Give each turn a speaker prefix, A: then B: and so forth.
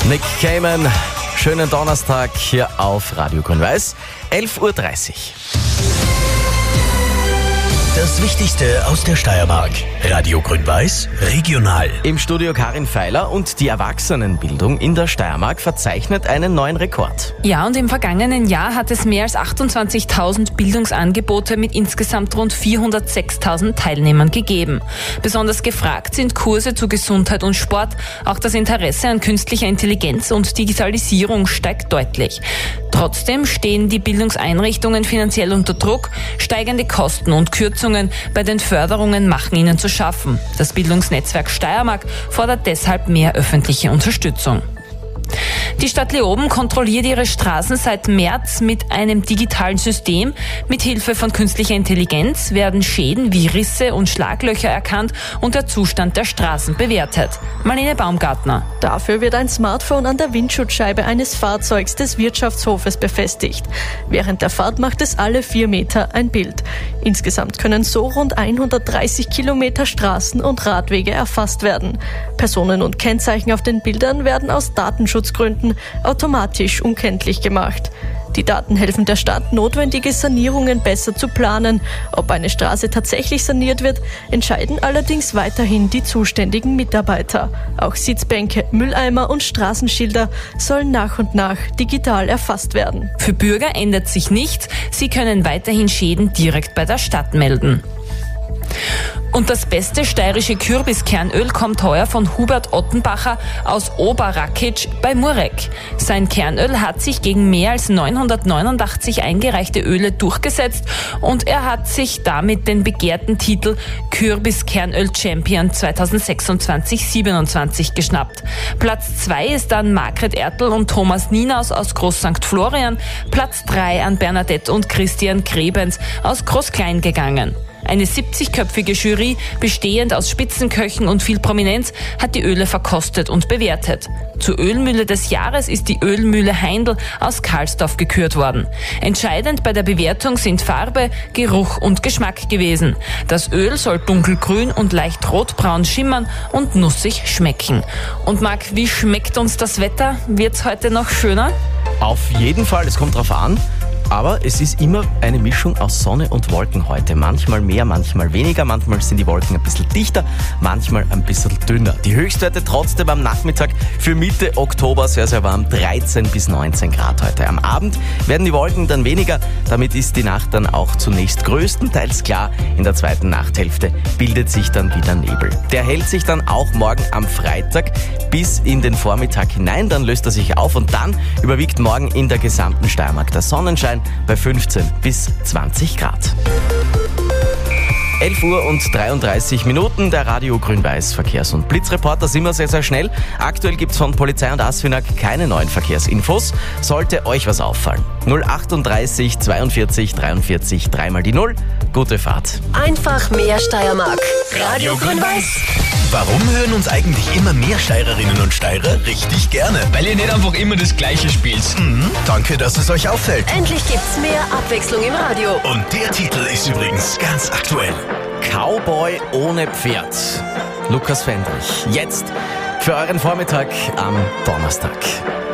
A: Nick Cayman, schönen Donnerstag hier auf Radio Grün-Weiß, 11.30 Uhr.
B: Das Wichtigste aus der Steiermark. Radio Grün-Weiß, regional.
A: Im Studio Karin Feiler und die Erwachsenenbildung in der Steiermark verzeichnet einen neuen Rekord.
C: Ja, und im vergangenen Jahr hat es mehr als 28.000 Bildungsangebote mit insgesamt rund 406.000 Teilnehmern gegeben. Besonders gefragt sind Kurse zu Gesundheit und Sport. Auch das Interesse an künstlicher Intelligenz und Digitalisierung steigt deutlich. Trotzdem stehen die Bildungseinrichtungen finanziell unter Druck. Steigende Kosten und Kürzungen bei den Förderungen machen ihnen zu schaffen. Das Bildungsnetzwerk Steiermark fordert deshalb mehr öffentliche Unterstützung. Die Stadt Leoben kontrolliert ihre Straßen seit März mit einem digitalen System. Mit Hilfe von künstlicher Intelligenz werden Schäden wie Risse und Schlaglöcher erkannt und der Zustand der Straßen bewertet. Marlene Baumgartner.
D: Dafür wird ein Smartphone an der Windschutzscheibe eines Fahrzeugs des Wirtschaftshofes befestigt. Während der Fahrt macht es alle 4 Meter ein Bild. Insgesamt können so rund 130 Kilometer Straßen und Radwege erfasst werden. Personen und Kennzeichen auf den Bildern werden aus Datenschutzgründen automatisch unkenntlich gemacht. Die Daten helfen der Stadt, notwendige Sanierungen besser zu planen. Ob eine Straße tatsächlich saniert wird, entscheiden allerdings weiterhin die zuständigen Mitarbeiter. Auch Sitzbänke, Mülleimer und Straßenschilder sollen nach und nach digital erfasst werden.
C: Für Bürger ändert sich nichts. Sie können weiterhin Schäden direkt bei der Stadt melden. Und das beste steirische Kürbiskernöl kommt heuer von Hubert Ottenbacher aus Oberrakic bei Murek. Sein Kernöl hat sich gegen mehr als 989 eingereichte Öle durchgesetzt und er hat sich damit den begehrten Titel Kürbiskernöl Champion 2026-27 geschnappt. Platz 2 ist dann Margret Ertl und Thomas Ninaus aus Groß St. Florian, Platz 3 an Bernadette und Christian Grebens aus Groß Klein gegangen. Eine 70-köpfige Jury, bestehend aus Spitzenköchen und viel Prominenz, hat die Öle verkostet und bewertet. Zur Ölmühle des Jahres ist die Ölmühle Heindl aus Karlsdorf gekürt worden. Entscheidend bei der Bewertung sind Farbe, Geruch und Geschmack gewesen. Das Öl soll dunkelgrün und leicht rotbraun schimmern und nussig schmecken. Und Marc, wie schmeckt uns das Wetter? Wird's heute noch schöner?
A: Auf jeden Fall, es kommt drauf an. Aber es ist immer eine Mischung aus Sonne und Wolken heute. Manchmal mehr, manchmal weniger. Manchmal sind die Wolken ein bisschen dichter, manchmal ein bisschen dünner. Die Höchstwerte trotzdem am Nachmittag für Mitte Oktober sehr, sehr warm. 13 bis 19 Grad heute. Am Abend werden die Wolken dann weniger. Damit ist die Nacht dann auch zunächst größtenteils klar. In der zweiten Nachthälfte bildet sich dann wieder Nebel. Der hält sich dann auch morgen am Freitag bis in den Vormittag hinein. Dann löst er sich auf und dann überwiegt morgen in der gesamten Steiermark der Sonnenschein bei 15 bis 20 Grad. 11 Uhr und 33 Minuten, der Radio Grün-Weiß Verkehrs- und Blitzreporter, sind wir sehr, sehr schnell. Aktuell gibt es von Polizei und ASFINAG keine neuen Verkehrsinfos. Sollte euch was auffallen. 038 42 43 3 mal die 0. Gute Fahrt.
E: Einfach mehr Steiermark. Radio Grün-Weiß.
B: Warum hören uns eigentlich immer mehr Steirerinnen und Steirer richtig gerne?
F: Weil ihr nicht einfach immer das Gleiche spielt.
B: Danke, dass es euch auffällt.
E: Endlich gibt's mehr Abwechslung im Radio.
B: Und der Titel ist übrigens ganz aktuell.
A: Cowboy ohne Pferd. Lukas Fendrich. Jetzt für euren Vormittag am Donnerstag.